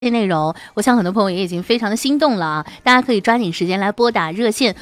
这内容，我想很多朋友也已经非常的心动了啊！大家可以抓紧时间来拨打热线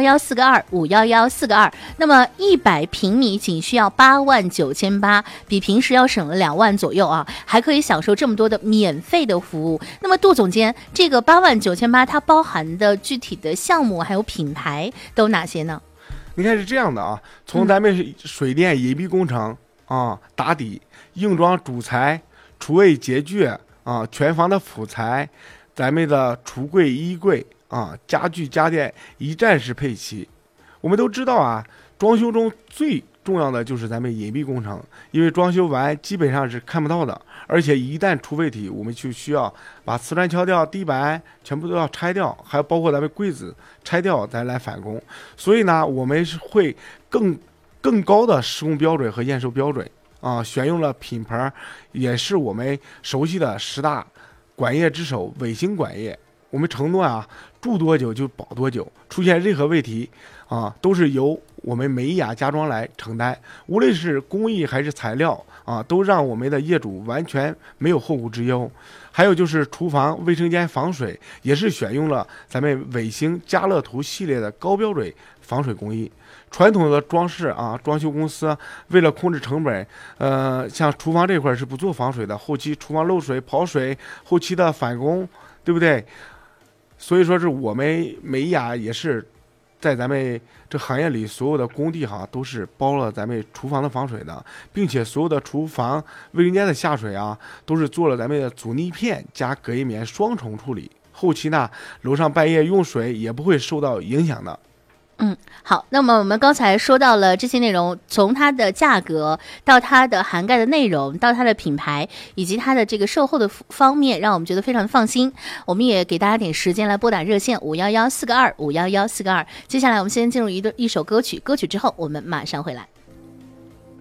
511-422-511-422。那么100平米仅需要89800，比平时要省了2万左右啊，还可以享受这么多的免费的服务。那么杜总监，这个89800它包含的具体的项目还有品牌都哪些呢？ 你看是这样的啊，从咱们水电隐蔽工程打底、硬装主材、厨卫洁具全房的辅材，咱们的橱柜、衣柜家具家电一站式配齐。我们都知道啊，装修中最重要的就是咱们隐蔽工程，因为装修完基本上是看不到的，而且一旦出问题，我们就需要把瓷砖敲掉，地板全部都要拆掉，还有包括咱们柜子拆掉再来返工。所以呢，我们是会更高的施工标准和验收标准选用了品牌，也是我们熟悉的10大管业之首伟星管业。我们承诺住多久就保多久，出现任何问题都是由我们美雅家装来承担，无论是工艺还是材料都让我们的业主完全没有后顾之忧。还有就是厨房、卫生间防水，也是选用了咱们伟星家乐图系列的高标准防水工艺。传统的装饰装修公司为了控制成本，像厨房这块是不做防水的，后期厨房漏水、跑水，后期的返工，对不对？所以说是我们美雅也是在咱们这行业里所有的工地都是包了咱们厨房的防水的，并且所有的厨房、卫生间的下水都是做了咱们的阻尼片加隔音棉双重处理，后期呢楼上半夜用水也不会受到影响的。 好，那么我们刚才说到了这些内容，从它的价格到它的涵盖的内容，到它的品牌，以及它的这个售后的方面，让我们觉得非常的放心。我们也给大家点时间来拨打热线511-422-511-422。接下来我们先进入一首歌曲，歌曲之后我们马上回来。